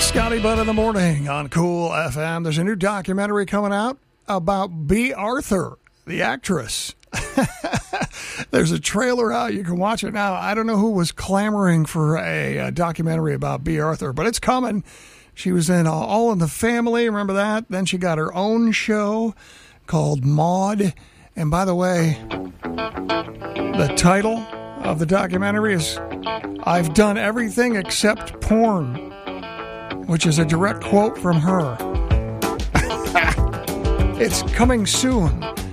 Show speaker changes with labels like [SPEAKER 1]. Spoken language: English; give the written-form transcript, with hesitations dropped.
[SPEAKER 1] Scotty Butt in the morning on Cool FM. There's a new documentary coming out about Bea Arthur, the actress. There's a trailer out. You can watch it now. I don't know who was clamoring for a documentary about Bea Arthur, but it's coming. She was in All in the Family. Remember that? Then she got her own show called Maude. And by the way, the title of the documentary is I've Done Everything Except Porn, which is a direct quote from her. It's coming soon